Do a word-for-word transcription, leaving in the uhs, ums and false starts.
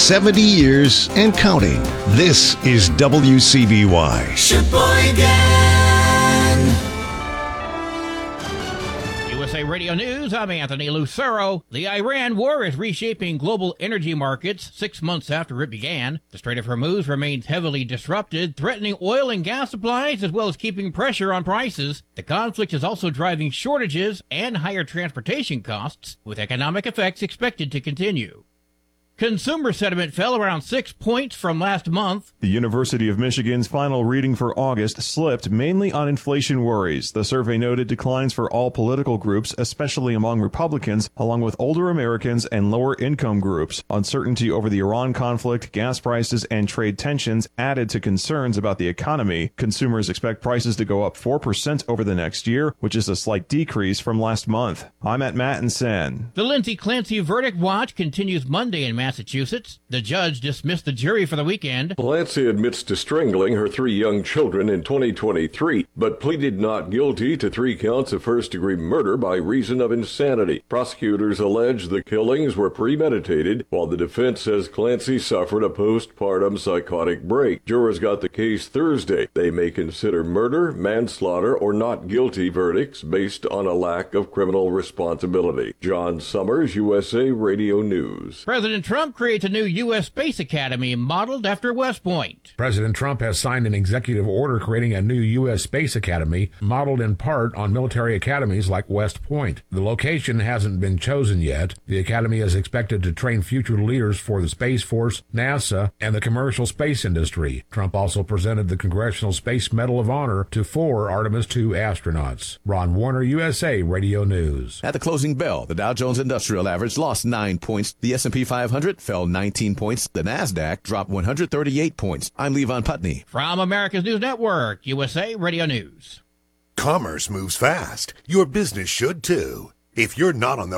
seventy years and counting. This is W C B Y. Sheboygan. U S A Radio News, I'm Anthony Lucero. The Iran war is reshaping global energy markets six months after it began. The Strait of Hormuz remains heavily disrupted, threatening oil and gas supplies as well as keeping pressure on prices. The conflict is also driving shortages and higher transportation costs, with economic effects expected to continue. Consumer sentiment fell around six points from last month. The University of Michigan's final reading for August slipped mainly on inflation worries. The survey noted declines for all political groups, especially among Republicans, along with older Americans and lower income groups. Uncertainty over the Iran conflict, gas prices, and trade tensions added to concerns about the economy. Consumers expect prices to go up four percent over the next year, which is a slight decrease from last month. I'm at Mattinson. The Lindsay Clancy verdict watch continues Monday in Massachusetts. The judge dismissed the jury for the weekend. Clancy admits to strangling her three young children in twenty twenty-three, but pleaded not guilty to three counts of first-degree murder by reason of insanity. Prosecutors allege the killings were premeditated, while the defense says Clancy suffered a postpartum psychotic break. Jurors got the case Thursday. They may consider murder, manslaughter, or not guilty verdicts based on a lack of criminal responsibility. John Summers, U S A Radio News. President Trump creates a new U S Space Academy modeled after West Point. President Trump has signed an executive order creating a new U S Space Academy modeled in part on military academies like West Point. The location hasn't been chosen yet. The academy is expected to train future leaders for the Space Force, NASA, and the commercial space industry. Trump also presented the Congressional Space Medal of Honor to four Artemis two astronauts. Ron Warner, U S A Radio News. At the closing bell, the Dow Jones Industrial Average lost nine points. The S and P five hundred fell nineteen points. The NASDAQ dropped one hundred thirty-eight points. I'm Levon Putney. From America's News Network, U S A Radio News. Commerce moves fast. Your business should too. If you're not on the